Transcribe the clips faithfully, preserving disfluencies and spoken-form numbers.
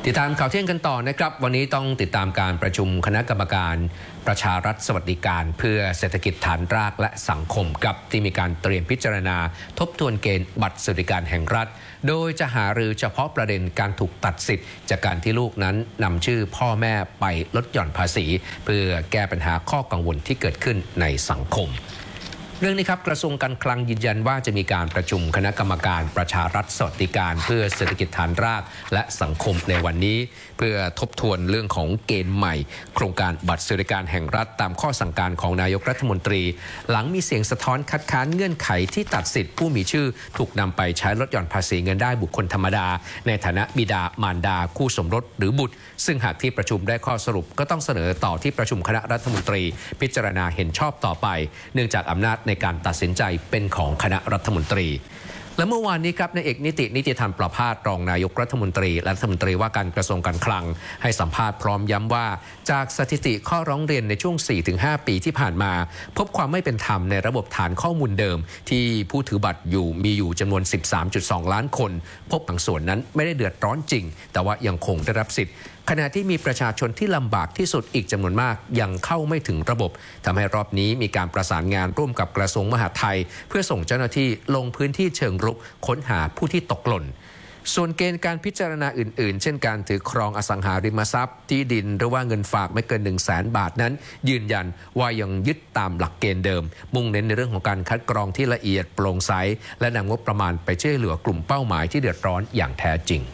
ติดตามข่าวเที่ยงกันต่อนะครับวันนี้ต้องติดตามการประชุมคณะกรรมการประชารัฐสวัสดิการเพื่อเศรษฐกิจฐานรากและสังคมกับที่มีการเตรียมพิจารณาทบทวนเกณฑ์บัตรสวัสดิการแห่งรัฐโดยจะหารือเฉพาะประเด็นการถูกตัดสิทธิ์จากการที่ลูกนั้นนำชื่อพ่อแม่ไปลดหย่อนภาษีเพื่อแก้ปัญหาข้อกังวลที่เกิดขึ้นในสังคมเรื่องนี้ครับกระทรวงการคลังยืนยันว่าจะมีการประชุมคณะกรรมการประชารัฐสวัสดิการเพื่อเศรษฐกิจฐานรากและสังคมในวันนี้เพื่อทบทวนเรื่องของเกณฑ์ใหม่โครงการบัตรสวัสดิการแห่งรัฐตามข้อสั่งการของนายกรัฐมนตรีหลังมีเสียงสะท้อนคัดค้านเงื่อนไขที่ตัดสิทธิ์ผู้มีชื่อถูกนำไปใช้ลดหย่อนภาษีเงินได้บุคคลธรรมดาในฐานะบิดามารดาคู่สมรสหรือบุตรซึ่งหากที่ประชุมได้ข้อสรุปก็ต้องเสนอต่อที่ประชุมคณะรัฐมนตรีพิจารณาเห็นชอบต่อไปเนื่องจากอำนาจในการตัดสินใจเป็นของคณะรัฐมนตรีและเมื่อวานนี้ครับนายเอกนิตินิติธรรมประภาสรองนายกรัฐมนตรีและรัฐมนตรีว่าการกระทรวงการคลังให้สัมภาษณ์พร้อมย้ำว่าจากสถิติข้อร้องเรียนในช่วง สี่ถึงห้า ปีที่ผ่านมาพบความไม่เป็นธรรมในระบบฐานข้อมูลเดิมที่ผู้ถือบัตรอยู่มีอยู่จำนวน สิบสามจุดสอง ล้านคนพบบางส่วนนั้นไม่ได้เดือดร้อนจริงแต่ว่ายังคงได้รับสิทธิ์ขณะที่มีประชาชนที่ลำบากที่สุดอีกจำนวนมากยังเข้าไม่ถึงระบบทำให้รอบนี้มีการประสานงานร่วมกับกระทรวงมหาดไทยเพื่อส่งเจ้าหน้าที่ลงพื้นที่เชิงรุกค้นหาผู้ที่ตกหล่นส่วนเกณฑ์การพิจารณาอื่นๆเช่นการถือครองอสังหาริมทรัพย์ที่ดินหรือว่าเงินฝากไม่เกิน หนึ่งแสน บาทนั้นยืนยันว่ายังยึดตามหลักเกณฑ์เดิมมุ่งเน้นในเรื่องของการคัดกรองที่ละเอียดโปร่งใสและนำงบประมาณไปช่วยเหลือกลุ่มเป้าหมายที่เดือดร้อนอย่างแท้จริง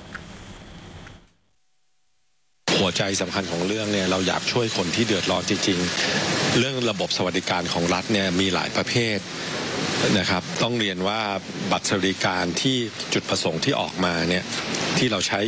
หัวใจสำคัญของเรื่องเนี่ยเราอยากช่วยคนที่เดือดร้อนจริงๆเรื่องระบบสวัสดิการของรัฐเนี่ยมีหลายประเภทนะครับต้องเรียนว่าบัตรสวัสดิการที่จุดประสงค์ที่ออกมาเนี่ยที่เราใช้